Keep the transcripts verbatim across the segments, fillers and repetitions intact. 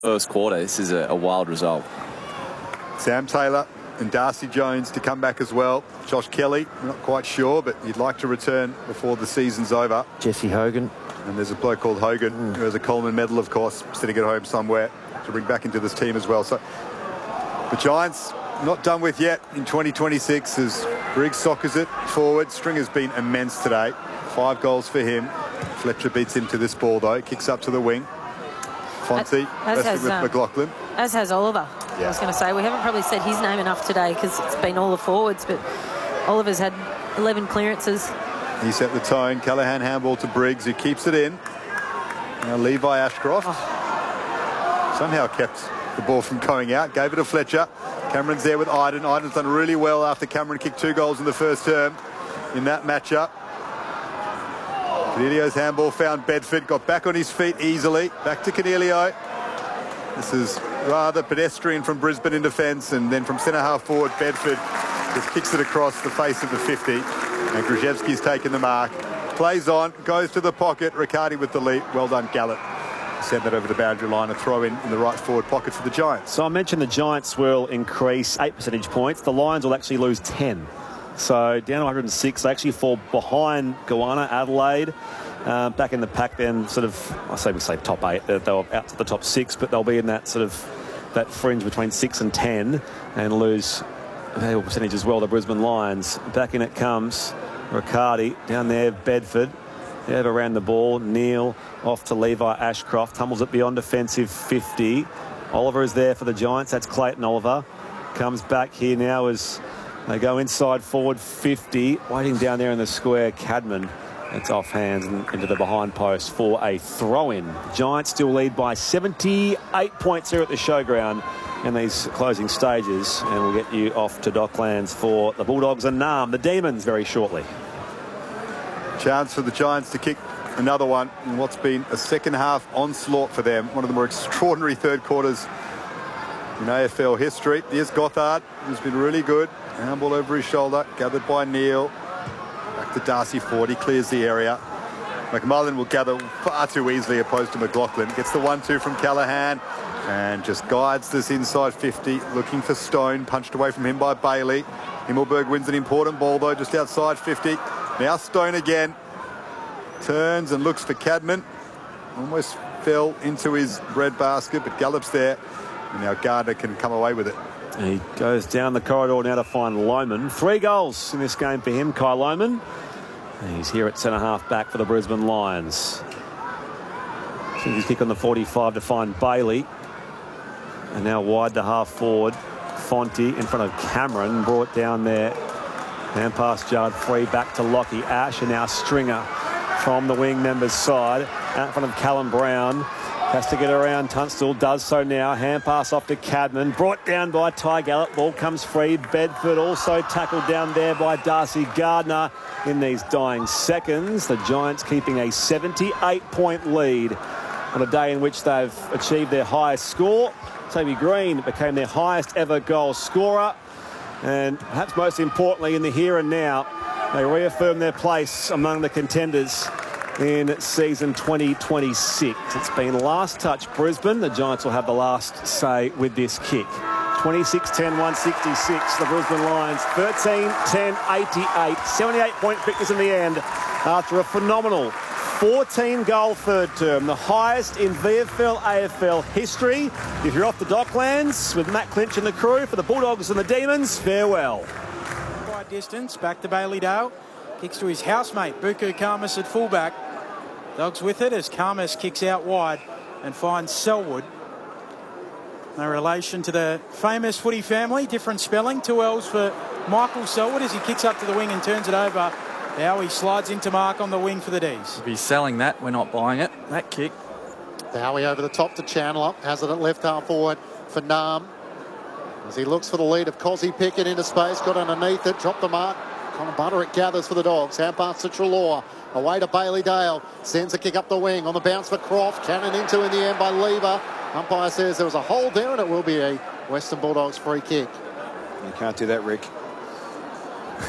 First quarter, this is a, a wild result. Sam Taylor and Darcy Jones to come back as well. Josh Kelly, we're not quite sure, but he'd like to return before the season's over. Jesse Hogan. And there's a bloke called Hogan, mm. who has a Coleman medal, of course, sitting at home somewhere to bring back into this team as well. So the Giants not done with yet in twenty twenty-six as Briggs soccers it forward. Stringer's been immense today. Five goals for him. Fletcher beats him to this ball, though. Kicks up to the wing. Fonte, as has, with um, McLaughlin. As has Oliver. Yeah. I was going to say, we haven't probably said his name enough today because it's been all the forwards, but Oliver's had eleven clearances. He set the tone. Callaghan handball to Briggs, who keeps it in. Now Levi Ashcroft oh. somehow kept the ball from going out. Gave it to Fletcher. Cameron's there with Iden. Iden's done really well after Cameron kicked two goals in the first term in that matchup. Cornelio's handball found Bedford, got back on his feet easily. Back to Cornelio. This is rather pedestrian from Brisbane in defence, and then from centre half forward, Bedford just kicks it across the face of the fifty. And Grzyzewski's taken the mark. Plays on, goes to the pocket. Riccardi with the lead. Well done, Gallup. Send that over the boundary line, a throw in in the right forward pocket for the Giants. So I mentioned the Giants will increase eight percentage points. The Lions will actually lose ten. So down to one hundred six, they actually fall behind Goanna, Adelaide. Uh, back in the pack then, sort of, I say we say top eight, they're, they're out to the top six, but they'll be in that sort of, that fringe between six and ten and lose a valuable percentage as well, the Brisbane Lions. Back in it comes Riccardi, down there, Bedford. They have around the ball. Neil off to Levi Ashcroft, tumbles it beyond defensive fifty. Oliver is there for the Giants, that's Clayton Oliver. Comes back here now as they go inside forward fifty, waiting down there in the square, Cadman. It's off hands and into the behind post for a throw-in. Giants still lead by seventy-eight points here at the showground in these closing stages, and we'll get you off to Docklands for the Bulldogs and Narm, the Demons, very shortly. Chance for the Giants to kick another one in what's been a second half onslaught for them. One of the more extraordinary third quarters in A F L history. Here's Gothard, who's been really good. Handball over his shoulder, gathered by Neil. Back to Darcy Ford, he clears the area. McMullen will gather far too easily opposed to McLaughlin. Gets the one two from Callaghan and just guides this inside fifty, looking for Stone. Punched away from him by Bailey. Himmelberg wins an important ball, though, just outside fifty. Now Stone again. Turns and looks for Cadman. Almost fell into his bread basket, but Gallup's there. And now Gardner can come away with it. He goes down the corridor now to find Lohman. Three goals in this game for him, Kai Lohman. And he's here at centre-half back for the Brisbane Lions. He's kick on the forty-five to find Bailey. And now wide to half-forward. Fonte in front of Cameron, brought down there. And past Jard free back to Lockie Ash. And now Stringer from the wing member's side. Out in front of Callum Brown. Has to get around Tunstall, does so now. Hand pass off to Cadman, brought down by Ty Gallup. Ball comes free. Bedford also tackled down there by Darcy Gardner in these dying seconds. The Giants keeping a seventy-eight point lead on a day in which they've achieved their highest score. Toby Green became their highest ever goal scorer. And perhaps most importantly, in the here and now, they reaffirm their place among the contenders in season twenty twenty-six. It's been last touch Brisbane. The Giants will have the last say with this kick. twenty-six ten, one sixty-six. The Brisbane Lions thirteen ten eighty-eight. seventy-eight point fitness in the end after a phenomenal fourteen goal third term, the highest in V F L A F L history. If you're off the Docklands with Matt Clinch and the crew for the Bulldogs and the Demons, farewell. Quite distance, back to Bailey Dale. Kicks to his housemate, Buku Karmas at fullback. Dogs with it as Karmas kicks out wide and finds Selwood. No relation to the famous footy family, different spelling. Two L's for Michael Selwood as he kicks up to the wing and turns it over. Now he slides into mark on the wing for the D's. If he's selling that, we're not buying it. That kick. Bowie over the top to Chandler. Has it at left half forward for Narm. As he looks for the lead of Cozzy Pickett into space. Got underneath it, dropped the mark. Connor Butterick gathers for the Dogs. Hand pass to Treloar. Away to Bailey Dale. Sends a kick up the wing. On the bounce for Croft. Cannon into in the end by Lever. Umpire says there was a hold there and it will be a Western Bulldogs free kick. You can't do that, Rick.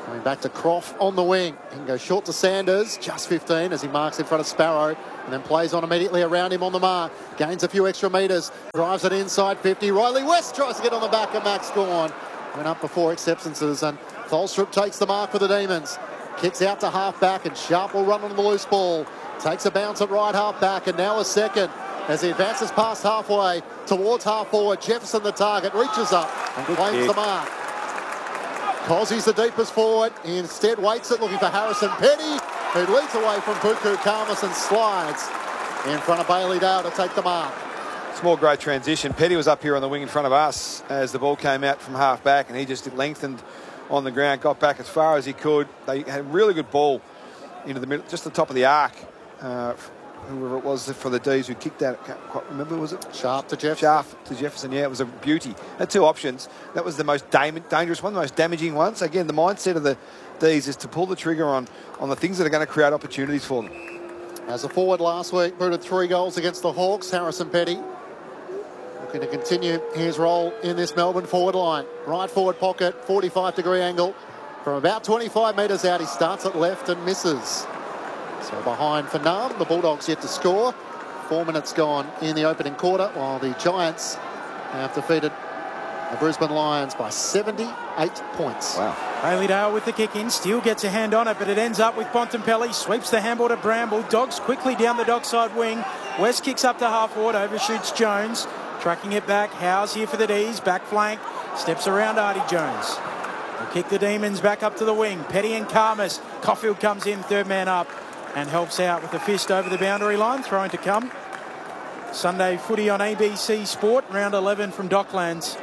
Coming back to Croft on the wing. He can go short to Sanders, just fifteen as he marks in front of Sparrow, and then plays on immediately around him on the mark. Gains a few extra metres, drives it inside fifty. Riley West tries to get on the back of Max Gawn. Went up before acceptances, and Tholstrup takes the mark for the Demons. Kicks out to half back, and Sharp will run on the loose ball. Takes a bounce at right half back, and now a second as he advances past halfway towards half forward. Jefferson the target, reaches up and claims the mark. Cossey's the deepest forward. He instead waits it, looking for Harrison Petty, who leads away from Buku Khamis and slides in front of Bailey Dale to take the mark. Small great transition. Petty was up here on the wing in front of us as the ball came out from half back, and he just lengthened on the ground, got back as far as he could. They had a really good ball into the middle, just the top of the arc. Uh, whoever it was for the D's who kicked that, I can't quite remember, was it? Sharp to Jefferson. Sharp to Jefferson, yeah, it was a beauty. Had two options. That was the most dam dangerous one, the most damaging one. So again, the mindset of the D's is to pull the trigger on, on the things that are going to create opportunities for them. As a forward last week, booted three goals against the Hawks, Harrison Petty looking to continue his role in this Melbourne forward line. Right forward pocket, forty-five degree angle. From about twenty-five metres out, he starts at left and misses. So behind for Nam, the Bulldogs yet to score. Four minutes gone in the opening quarter, while the Giants have defeated the Brisbane Lions by seventy-eight points. Wow. Bailey Dale with the kick in. Steele gets a hand on it, but it ends up with Bontempelli. Sweeps the handball to Bramble. Dogs quickly down the dockside wing. West kicks up to half forward, overshoots Jones. Tracking it back. Howes here for the D's. Back flank. Steps around Artie Jones. Will kick the Demons back up to the wing. Petty and Khamis. Caulfield comes in, third man up, and helps out with a fist over the boundary line. Throwing to come. Sunday footy on A B C Sport. Round eleven from Docklands.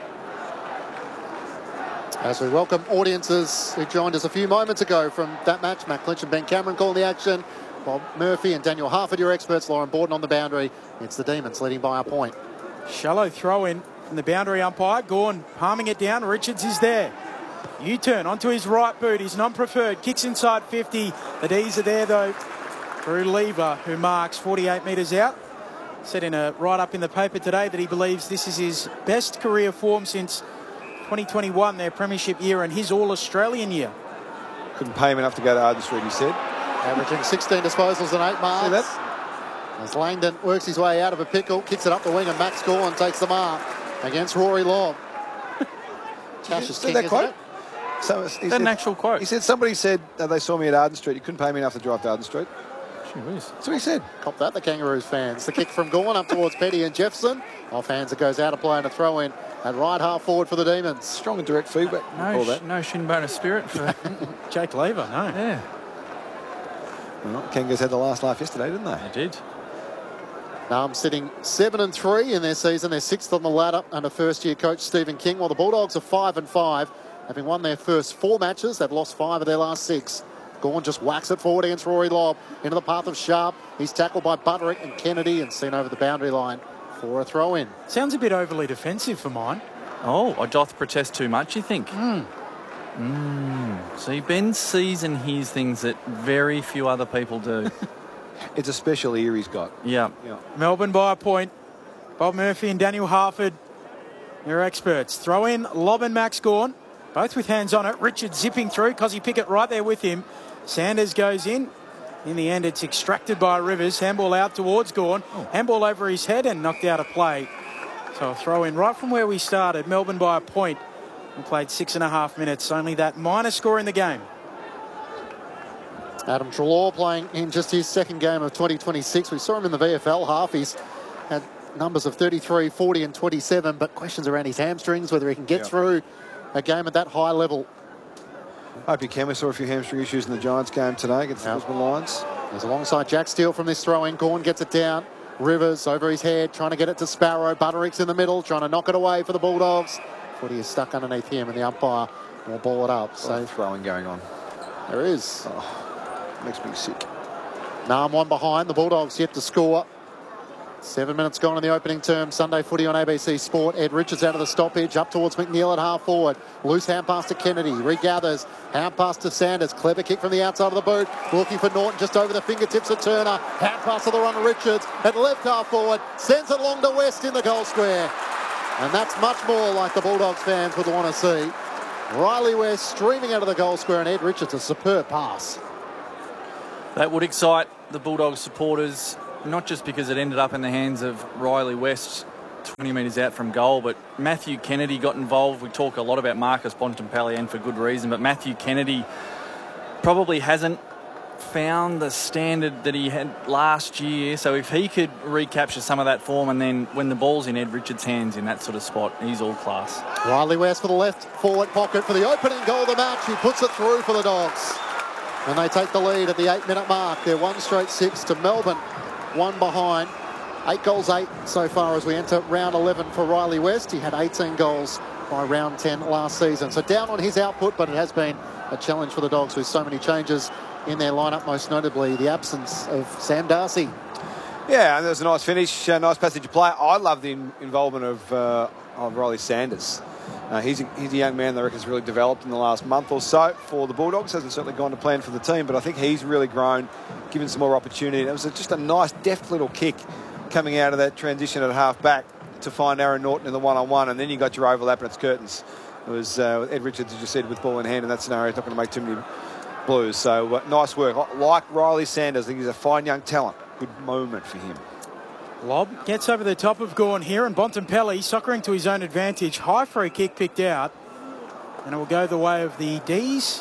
As we welcome audiences who joined us a few moments ago from that match, Matt Clinch and Ben Cameron calling the action. Bob Murphy and Daniel Harford, your experts. Lauren Borden on the boundary. It's the Demons leading by a point. Shallow throw in from the boundary umpire. Gawn palming it down. Richards is there. U-turn onto his right boot. He's non-preferred. Kicks inside fifty. The D's are there though through Lever, who marks forty-eight metres out. Said in a write-up in the paper today that he believes this is his best career form since twenty twenty-one, their premiership year, and his All-Australian year. Couldn't pay him enough to go to Arden Street, he said. Averaging sixteen disposals and eight marks. See that? As Langdon works his way out of a pickle, kicks it up the wing, and Max Gawn takes the mark against Rory Lobb. Tasha's See king, that isn't quote? it? So he Is that said, an actual quote? He said somebody said uh, they saw me at Arden Street. You couldn't pay me enough to drive to Arden Street. Gee whiz. That's what he said. Cop that, the Kangaroos fans. The kick from Gawn up towards Petty and Jefferson. Off hands, it goes out of play and a throw in at right half forward for the Demons. Strong and direct feedback. No, that. sh no shin bone of spirit for Jake Lever, no. yeah, Well, Kangas had the last laugh yesterday, didn't they? they did. Nam sitting seven and three in their season. They're sixth on the ladder under first-year coach Stephen King, while the Bulldogs are five and five, having won their first four matches. They've lost five of their last six. Gawn just whacks it forward against Rory Lobb into the path of Sharp. He's tackled by Butterick and Kennedy and seen over the boundary line for a throw-in. Sounds a bit overly defensive for mine. Oh, I doth protest too much, you think? Mm. Mm. See, Ben sees and hears things that very few other people do. It's a special ear he's got. Yeah. Yeah. Melbourne by a point. Bob Murphy and Daniel Harford, they're experts. Throw in Lobb and Max Gawn, both with hands on it. Richard zipping through, Cozzy Pickett right there with him. Sanders goes in. In the end, it's extracted by Rivers. Handball out towards Gawn. Oh. Handball over his head and knocked out of play. So a throw in right from where we started. Melbourne by a point. We played six and a half minutes. Only that minor score in the game. Adam Treloar playing in just his second game of twenty twenty-six. We saw him in the V F L half. He's had numbers of thirty-three, forty and twenty-seven, but questions around his hamstrings, whether he can get Yep. through a game at that high level. Hope you can. We saw a few hamstring issues in the Giants game today against the Yep. Brisbane Lions. He's alongside Jack Steele from this throw-in. Gawn gets it down. Rivers over his head, trying to get it to Sparrow. Butterick's in the middle, trying to knock it away for the Bulldogs. Footy is stuck underneath him, and the umpire will ball it up. So So throwing going on. there is. Oh, makes me sick. Nam one behind. The Bulldogs yet to score. Seven minutes gone in the opening term. Sunday footy on A B C Sport. Ed Richards out of the stoppage. Up towards McNeil at half forward. Loose hand pass to Kennedy. Regathers. Hand pass to Sanders. Clever kick from the outside of the boot. Looking for Norton just over the fingertips of Turner. Hand pass to the run of Richards. At left half forward. Sends it along to West in the goal square. And that's much more like the Bulldogs fans would want to see. Riley West streaming out of the goal square, and Ed Richards, a superb pass. That would excite the Bulldogs supporters, not just because it ended up in the hands of Riley West twenty metres out from goal, but Matthew Kennedy got involved. We talk a lot about Marcus Bontempelli, and for good reason, but Matthew Kennedy probably hasn't found the standard that he had last year. So if he could recapture some of that form, and then when the ball's in Ed Richards' hands in that sort of spot, he's all class. Riley West for the left forward pocket for the opening goal of the match. He puts it through for the Dogs. And they take the lead at the eight-minute mark. They're one straight six to Melbourne, one behind. Eight goals, eight so far as we enter round eleven for Riley West. He had eighteen goals by round ten last season. So down on his output, but it has been a challenge for the Dogs with so many changes in their lineup, most notably the absence of Sam Darcy. Yeah, and there was a nice finish, a nice passage of play. I love the in involvement of, uh, of Riley Sanders. Uh, he's, a, he's a young man that I reckon has really developed in the last month or so for the Bulldogs. Hasn't certainly gone to plan for the team, but I think he's really grown, given some more opportunity. And it was a, just a nice, deft little kick coming out of that transition at half back to find Aaron Norton in the one-on-one, and then you got your overlap and it's curtains. It was uh, Ed Richards, as you said, with ball in hand, and that scenario is not going to make too many blues. So uh, nice work. I like Riley Sanders. I think he's a fine young talent. Good moment for him. Lob gets over the top of Gawn here, and Bontempelli soccering to his own advantage. High free kick picked out, and it will go the way of the D's.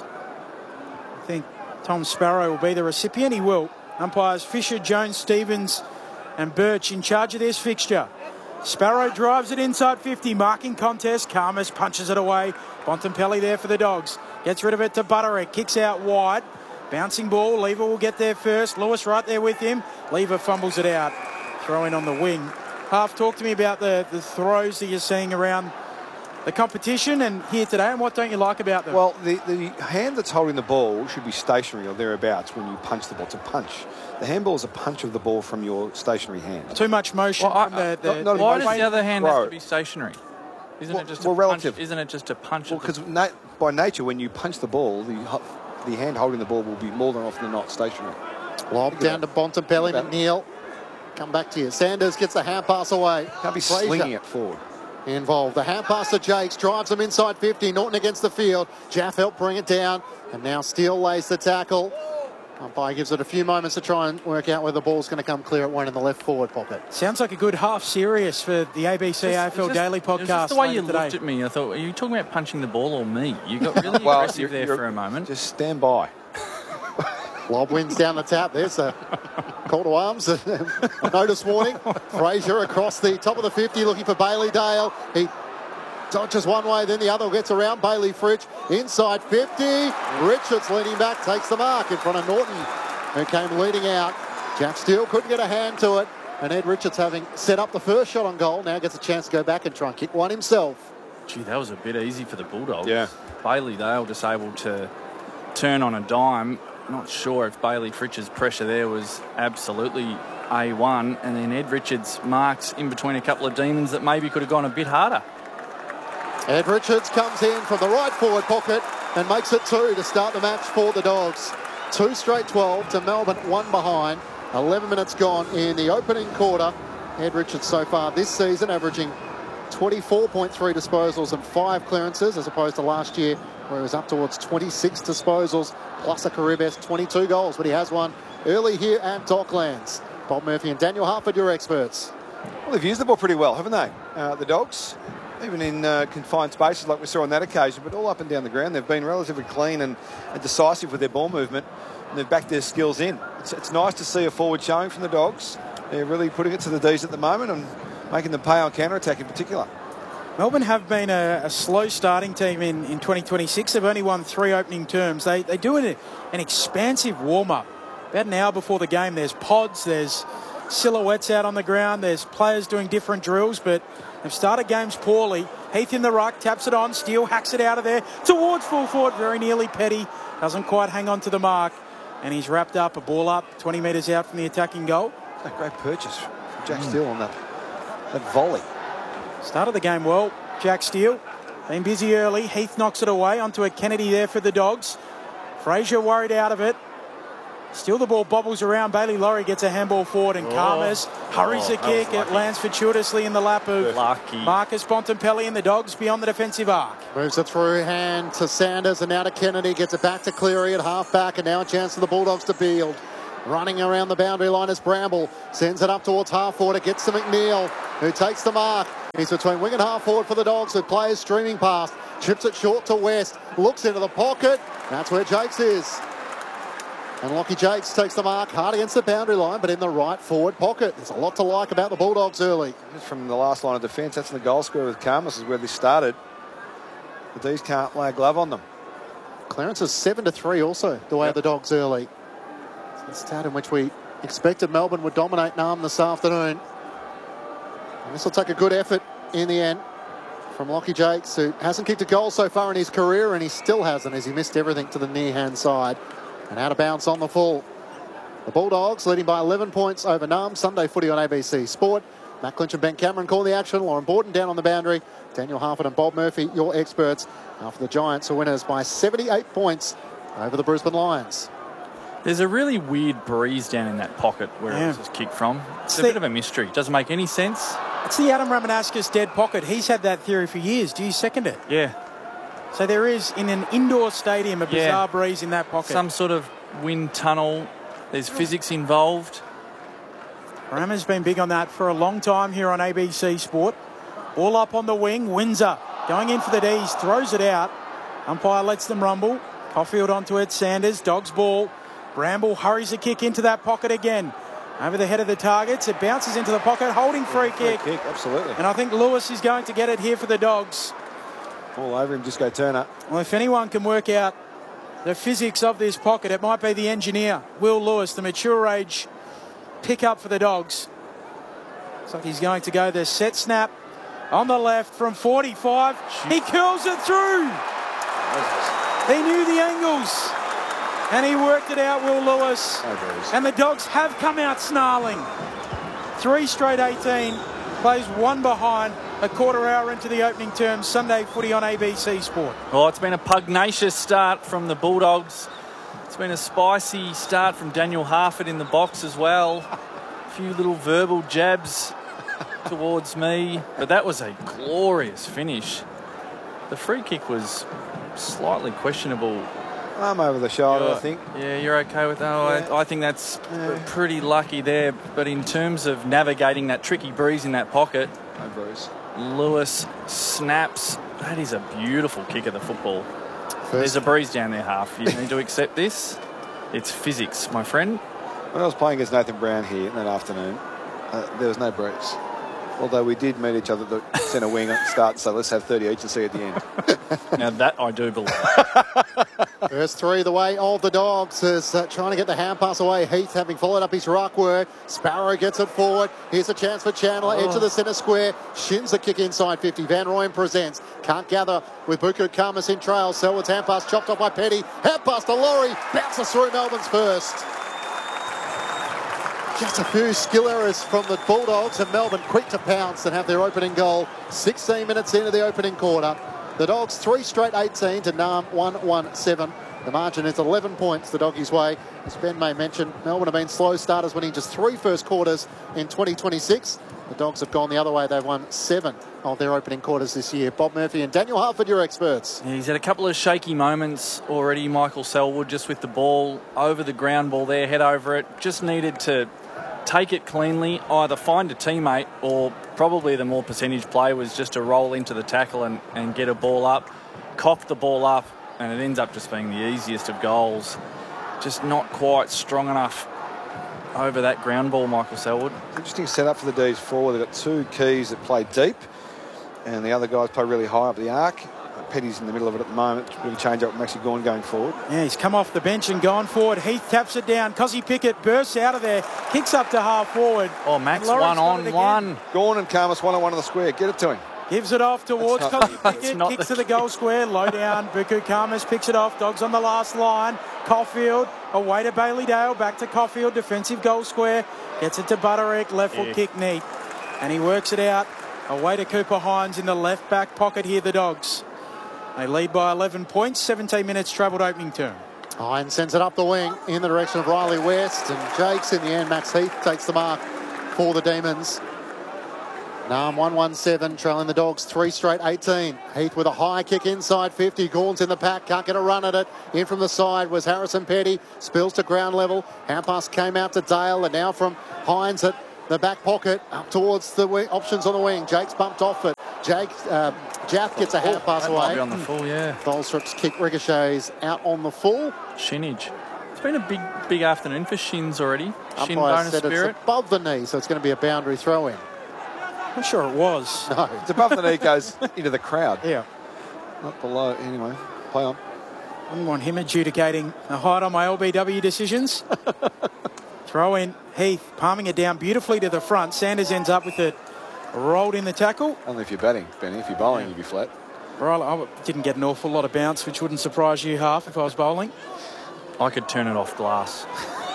I think Tom Sparrow will be the recipient. He will. Umpires Fisher, Jones, Stevens and Birch in charge of this fixture. Sparrow drives it inside fifty, marking contest. Karmas punches it away. Bontempelli there for the Dogs. Gets rid of it to Butterick. Kicks out wide. Bouncing ball. Lever will get there first. Lewis right there with him. Lever fumbles it out. Throw in on the wing. Half, talk to me about the, the throws that you're seeing around the competition and here today, and what don't you like about them? Well, the, the hand that's holding the ball should be stationary or thereabouts when you punch the ball. It's a punch. The handball is a punch of the ball from your stationary hand. Too much motion. Well, from I, the, the, not, not why does the other hand Bro. have to be stationary? Isn't well, it just well, a relative. punch? Isn't it just a punch? Well, because na by nature, when you punch the ball, the the hand holding the ball will be more than often than not stationary. Lob down to Bontempelli. McNeil. Come back to you. Sanders gets the hand pass away. Can't be Fraser slinging it forward. Involved. The hand pass to Jakes. Drives him inside fifty. Norton against the field. Jaff helped bring it down. And now Steele lays the tackle. Umpire gives it a few moments to try and work out where the ball's going to come clear. It won't in the left forward pocket. Sounds like a good half serious for the A B C A F L Daily podcast. It's just the way you today. looked at me. I thought, are you talking about punching the ball or me? You got really well, aggressive you're, there you're, for a moment. Just stand by. Lob wins down the tap. There's a call to arms. A notice warning. Fraser across the top of the fifty looking for Bailey Dale. He dodges one way, then the other gets around Bailey Fritsch. Inside fifty. Richards leaning back, takes the mark in front of Norton, who came leading out. Jack Steele couldn't get a hand to it. And Ed Richards, having set up the first shot on goal, now gets a chance to go back and try and kick one himself. Gee, that was a bit easy for the Bulldogs. Yeah. Bailey Dale just able to turn on a dime. Not sure if Bailey Fritsch's pressure there was absolutely A one. And then Ed Richards marks in between a couple of demons that maybe could have gone a bit harder. Ed Richards comes in from the right forward pocket and makes it two to start the match for the Dogs. Two straight twelve to Melbourne, one behind. eleven minutes gone in the opening quarter. Ed Richards so far this season averaging twenty-four point three disposals and five clearances, as opposed to last year where he was up towards twenty-six disposals plus a career best twenty-two goals. But he has one early here at Docklands. Bob Murphy and Daniel Harford, your experts. Well, they've used the ball pretty well, haven't they? Uh, the Dogs, even in uh, confined spaces like we saw on that occasion, but all up and down the ground. They've been relatively clean and, and decisive with their ball movement, and they've backed their skills in. It's, it's nice to see a forward showing from the Dogs. They're really putting it to the D's at the moment and making them pay on counter-attack in particular. Melbourne have been a, a slow starting team in, in twenty twenty-six. They've only won three opening terms. They, they do an, an expansive warm-up. About an hour before the game, there's pods, there's silhouettes out on the ground, there's players doing different drills, but they've started games poorly. Heath in the ruck, taps it on, Steele hacks it out of there towards full forward, very nearly Petty. Doesn't quite hang on to the mark, and he's wrapped up, a ball up, twenty metres out from the attacking goal. A great purchase from Jack mm. Steele on that, that volley. Started the game well, Jack Steele. Been busy early. Heath knocks it away onto a Kennedy there for the Dogs. Fraser worried out of it. Still the ball bobbles around. Bailey Laurie gets a handball forward and Oh. Karmas hurries Oh, the that kick. was It lucky. lands fortuitously in the lap of Lucky. Marcus Bontempelli and the Dogs beyond the defensive arc. Moves it through hand to Sanders and now to Kennedy. Gets it back to Cleary at half back, and now a chance for the Bulldogs to build. Running around the boundary line is Bramble. Sends it up towards half forward. It gets to McNeil, who takes the mark. He's between wing and half forward for the Dogs, with players streaming past. Chips it short to West. Looks into the pocket. That's where Jakes is. And Lockie Jakes takes the mark hard against the boundary line, but in the right forward pocket. There's a lot to like about the Bulldogs early. Just from the last line of defence, that's in the goal square with Karmas, is where they started. But these can't lay a glove on them. Clearance is seven to three also, the way Yep. of the Dogs early. It's a stat in which we expected Melbourne would dominate Nam this afternoon. And this will take a good effort in the end from Lockie Jakes, who hasn't kicked a goal so far in his career, and he still hasn't, as he missed everything to the near-hand side. And out of bounds on the full. The Bulldogs leading by eleven points over Nam. Sunday footy on A B C Sport. Matt Clinch and Ben Cameron call the action. Lauren Borden down on the boundary. Daniel Harford and Bob Murphy, your experts. After the Giants are winners by seventy-eight points over the Brisbane Lions. There's a really weird breeze down in that pocket where Yeah. it was kicked from. It's a the- bit of a mystery. Doesn't make any sense. It's the Adam Ramanauskas dead pocket. He's had that theory for years. Do you second it? Yeah. So there is, in an indoor stadium, a Yeah. bizarre breeze in that pocket. Some sort of wind tunnel. There's physics involved. Rama's been big on that for a long time here on A B C Sport. All up on the wing. Windsor going in for the D's. Throws it out. Umpire lets them rumble. Caulfield onto it. Sanders. Dogs ball. Bramble hurries the kick into that pocket again. Over the head of the targets. It bounces into the pocket. Holding free kick. Kick, absolutely. And I think Lewis is going to get it here for the Dogs. All over him, just go Turner. Well, if anyone can work out the physics of this pocket, it might be the engineer, Will Lewis, the mature age pick-up for the Dogs. Looks like he's going to go the set snap on the left from forty-five. He curls it through. He knew the angles. And he worked it out, Will Lewis. And the Dogs have come out snarling. Three straight eighteen. Plays one behind a quarter hour into the opening term. Sunday footy on A B C Sport. Oh, it's been a pugnacious start from the Bulldogs. It's been a spicy start from Daniel Harford in the box as well. A few little verbal jabs towards me. But that was a glorious finish. The free kick was slightly questionable. I'm over the shoulder, I think. Yeah, you're okay with that? Yeah. I, I think that's Yeah. pretty lucky there. But in terms of navigating that tricky breeze in that pocket, No bruise. Lewis snaps. That is a beautiful kick of the football. There's First, a breeze down there, Half. You need to accept this. It's physics, my friend. When I was playing against Nathan Brown here that afternoon, uh, there was no breeze. Although we did meet each other at the centre wing at the start, so let's have thirty each and see at the end. Now that I do believe. first three the way of the Dogs is uh, trying to get the hand pass away. Heath having followed up his ruck work. Sparrow gets it forward. Here's a chance for Chandler. Edge of the centre square. Shins a kick inside fifty. Van Rooyen presents. Can't gather with Buku Karmas in trail. Selwood's hand pass chopped off by Petty. Hand pass to Laurie. Bounces through Melbourne's first. Just a few skill errors from the Bulldogs, and Melbourne quick to pounce and have their opening goal. sixteen minutes into the opening quarter. The Dogs three straight eighteen to Nam one one seven. The margin is eleven points the Doggies' way. As Ben May mentioned, Melbourne have been slow starters, winning just three first quarters in twenty twenty-six. The Dogs have gone the other way. They've won seven of their opening quarters this year. Bob Murphy and Daniel Harford, your experts. Yeah, he's had a couple of shaky moments already, Michael Selwood, just with the ball over the ground ball there, head over it. Just needed to take it cleanly, either find a teammate or probably the more percentage play was just to roll into the tackle and, and get a ball up, cock the ball up, and it ends up just being the easiest of goals. Just not quite strong enough over that ground ball, Michael Selwood. Interesting setup for the D's forward. They've got two keys that play deep, and the other guys play really high up the arc. Petty's in the middle of it at the moment. It's a bit of a change up with Maxi Gawn going forward. Yeah, he's come off the bench and gone forward. Heath taps it down. Cozzy Pickett bursts out of there, kicks up to half forward. Oh, Max, Laurie's one got on it again. one. Gawn and Karmas one on one of the square. Get it to him. Gives it off towards That's not- Cozzy that's Pickett. not Kicks the to the goal square. Low down. Buku Karmas picks it off. Dogs on the last line. Caulfield away to Bailey Dale. Back to Caulfield. Defensive goal square. Gets it to Butterick. Left foot Yeah. kick neat. And he works it out. Away to Cooper Hines in the left back pocket here, the Dogs. They lead by eleven points. seventeen minutes travelled opening term. Hines sends it up the wing in the direction of Riley West, and Jakes in the end. Max Heath takes the mark for the Demons. Nam one one seven, trailing the Dogs three straight eighteen. Heath with a high kick inside fifty. Gaunt's in the pack, can't get a run at it. In from the side was Harrison Petty. Spills to ground level. Handpass came out to Dale, and now from Hines at the back pocket up towards the wing, options on the wing. Jake's bumped off it. Jake, uh, Jaff gets a hand pass That away. might be on the full, yeah. Tholstrup's kick ricochets out on the full. Shinage. It's been a big, big afternoon for Shins already. Shin Umpire bonus said spirit. it's above the knee, so it's going to be a boundary throw in. I'm sure it was. No. It's above the knee, goes into the crowd. Yeah. Not below. Anyway, play on. I wouldn't want him adjudicating a height on my L B W decisions. Throw in. Heath palming it down beautifully to the front. Sanders ends up with it rolled in the tackle. Only if you're batting, Benny. If you're bowling, Yeah. you'd be flat. Right, I didn't get an awful lot of bounce, which wouldn't surprise you half if I was bowling. I could turn it off glass.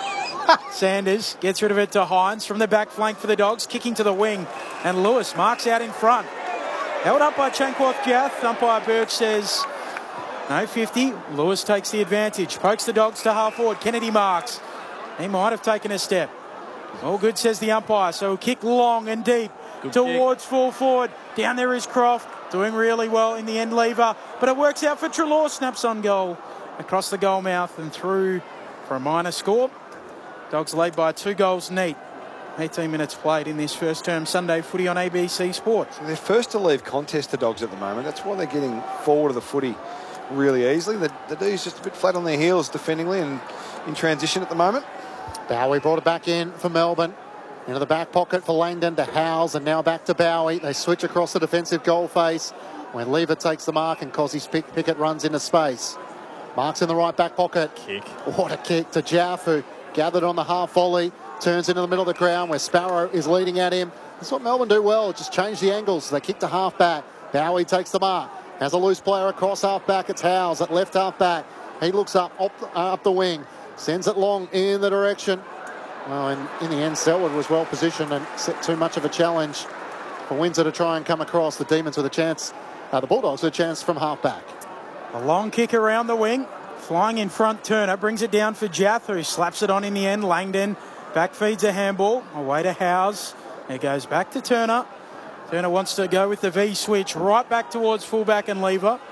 Sanders gets rid of it to Hines from the back flank for the Dogs, kicking to the wing, and Lewis marks out in front. Held up by Chankworth Jath. Umpire Birch says no fifty. Lewis takes the advantage, pokes the Dogs to half forward. Kennedy marks. He might have taken a step. All good, says the umpire. So kick long and deep Good towards full forward. Down there is Croft, doing really well in the end lever, but it works out for Treloar. Snaps on goal across the goal mouth and through for a minor score. Dogs lead by two goals neat. eighteen minutes played in this first term Sunday footy on A B C Sport. So they're first to leave contest, the Dogs, at the moment. That's why they're getting forward of the footy really easily. The, the D's just a bit flat on their heels defendingly and in transition at the moment. Bowie brought it back in for Melbourne. Into the back pocket for Langdon to Howes, and now back to Bowie. They switch across the defensive goal face when Lever takes the mark and Cozzy Pickett runs into space. Marks in the right back pocket. Kick. What a kick to Jaff, who gathered on the half volley. Turns into the middle of the ground where Sparrow is leading at him. That's what Melbourne do well, just change the angles. They kick to half back. Bowie takes the mark. Has a loose player across half back. It's Howes at left half back. He looks up, up, uh, up the wing. Sends it long in the direction. Well, in, in the end, Selwood was well positioned and set too much of a challenge for Windsor to try and come across. The Demons with a chance, uh, the Bulldogs with a chance from half back. A long kick around the wing. Flying in front, Turner brings it down for Jath, who slaps it on in the end. Langdon back feeds a handball. Away to Howes. It goes back to Turner. Turner wants to go with the V switch right back towards fullback and Lever.